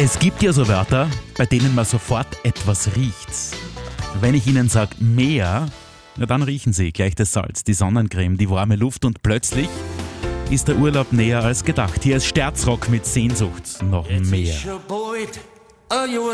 Es gibt ja so Wörter, bei denen man sofort etwas riecht. Wenn ich Ihnen sage Meer, na dann riechen Sie gleich das Salz, die Sonnencreme, die warme Luft und plötzlich ist der Urlaub näher als gedacht. Hier ist Sterzrock mit Sehnsucht noch mehr.